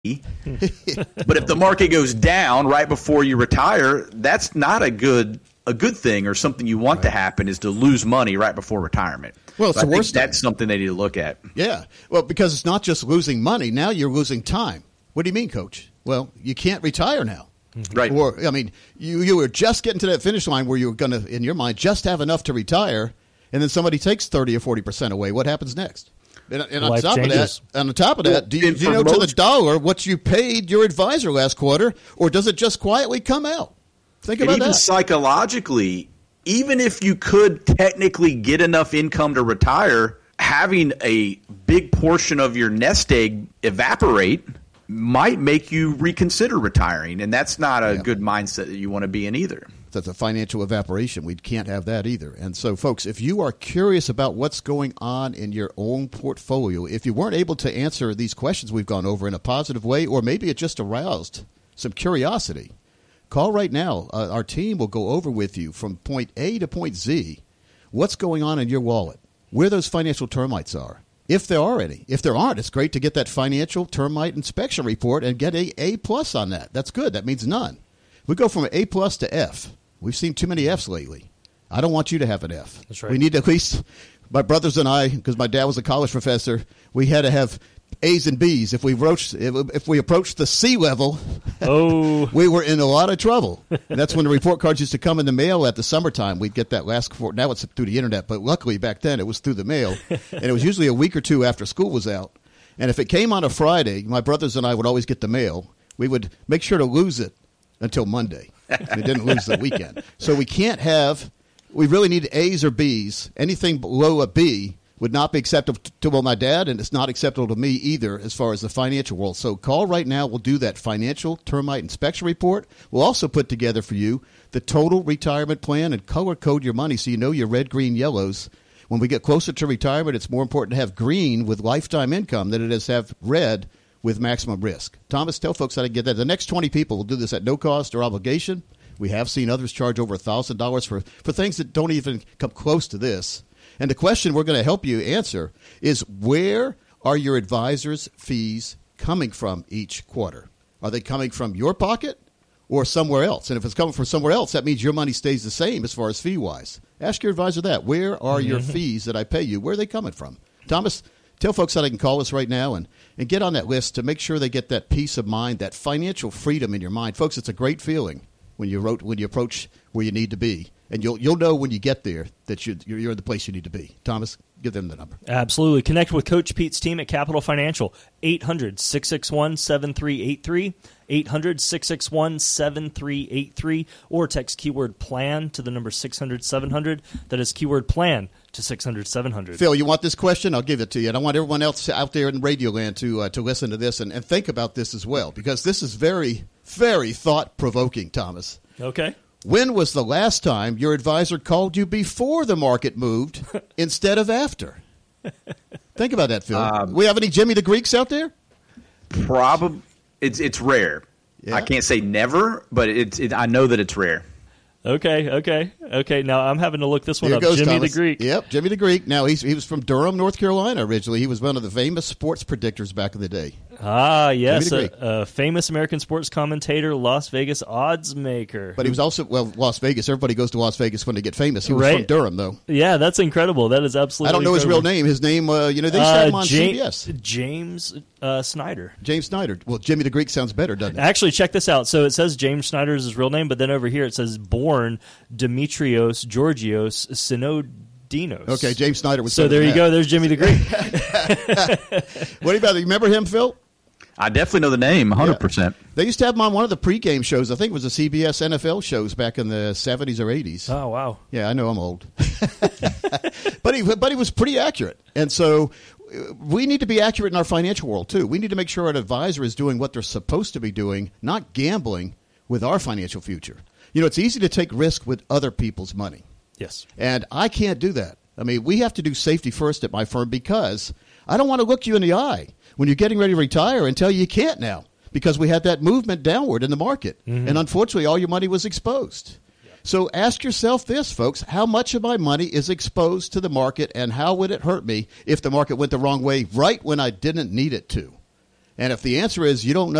But if the market goes down right before you retire, that's not a good thing, or something you want to happen, is to lose money right before retirement. Well, it's so the worst. That's something they need to look at. Yeah. Well, because it's not just losing money. Now you're losing time. What do you mean, Coach? Well, you can't retire now. Right. Or, I mean, you were just getting to that finish line where you were going to, in your mind, just have enough to retire, and then somebody takes 30 or 40% away. What happens next? And on top of that, do you know to the dollar what you paid your advisor last quarter, or does it just quietly come out? Think about that. Even psychologically, even if you could technically get enough income to retire, having a big portion of your nest egg evaporate might make you reconsider retiring, and that's not a good mindset that you want to be in either. That's a financial evaporation. We can't have that either. And so, folks, if you are curious about what's going on in your own portfolio, if you weren't able to answer these questions we've gone over in a positive way, or maybe it just aroused some curiosity, call right now. Our team will go over with you from point A to point Z what's going on in your wallet, where those financial termites are, if there are any. If there aren't, it's great to get that financial termite inspection report and get a A+ on that. That's good. That means none. We go from an A+ to F. We've seen too many Fs lately. I don't want you to have an F. That's right. We need to at least, my brothers and I, because my dad was a college professor, we had to have A's and B's. If we approached the C level, we were in a lot of trouble. And that's when the report cards used to come in the mail at the summertime. We'd get that last report. Now it's through the internet, but luckily back then it was through the mail. And it was usually a week or two after school was out. And if it came on a Friday, my brothers and I would always get the mail. We would make sure to lose it until Monday. We didn't lose the weekend. So we really need A's or B's. Anything below a B would not be acceptable to my dad, and it's not acceptable to me either as far as the financial world. So call right now. We'll do that financial termite inspection report. We'll also put together for you the total retirement plan and color code your money so you know your red, green, yellows. When we get closer to retirement, it's more important to have green with lifetime income than it is to have red with maximum risk. Thomas, tell folks how to get that. The next 20 people will do this at no cost or obligation. We have seen others charge over $1,000 for things that don't even come close to this. And the question we're going to help you answer is, where are your advisors' fees coming from each quarter? Are they coming from your pocket or somewhere else? And if it's coming from somewhere else, that means your money stays the same as far as fee-wise. Ask your advisor that. Where are your fees that I pay you? Where are they coming from? Thomas, tell folks how they can call us right now and get on that list to make sure they get that peace of mind, that financial freedom in your mind. Folks, it's a great feeling when you approach where you need to be. And you'll know when you get there that you're in the place you need to be. Thomas, give them the number. Absolutely. Connect with Coach Pete's team at Capital Financial, 800-661-7383, 800-661-7383, or text keyword PLAN to the number 600-700. That is keyword PLAN to 600-700. Phil, you want this question? I'll give it to you. And I want everyone else out there in Radio Land to listen to this and think about this as well, because this is very, very thought-provoking, Thomas. Okay. When was the last time your advisor called you before the market moved instead of after? Think about that, Phil. We have any Jimmy the Greeks out there? Probably. It's rare. Yeah. I can't say never, but I know that it's rare. Okay. Now I'm having to look this one up. Jimmy Thomas. the Greek. Yep, Jimmy the Greek. Now he was from Durham, North Carolina originally. He was one of the famous sports predictors back in the day. Ah, yes, a famous American sports commentator, Las Vegas odds maker. But he was also, Las Vegas. Everybody goes to Las Vegas when they get famous. He was from Durham, though. Yeah, that's incredible. That is absolutely I don't know incredible. His real name. His name, they used to have him on CBS. James Snyder. James Snyder. Well, Jimmy the Greek sounds better, doesn't it? Actually, check this out. So it says James Snyder is his real name, but then over here it says born Demetrios Georgios Synodinos. Okay, James Snyder was. So there you go. There's Jimmy the Greek. What about you? Remember him, Phil? I definitely know the name, 100%. Yeah. They used to have him on one of the pregame shows. I think it was the CBS NFL shows back in the 70s or 80s. Oh, wow. Yeah, I know I'm old. But he was pretty accurate. And so we need to be accurate in our financial world, too. We need to make sure an advisor is doing what they're supposed to be doing, not gambling with our financial future. You know, it's easy to take risk with other people's money. Yes. And I can't do that. I mean, we have to do safety first at my firm because I don't want to look you in the eye when you're getting ready to retire and tell you can't now because we had that movement downward in the market. Mm-hmm. And unfortunately, all your money was exposed. Yeah. So ask yourself this, folks. How much of my money is exposed to the market, and how would it hurt me if the market went the wrong way right when I didn't need it to? And if the answer is you don't know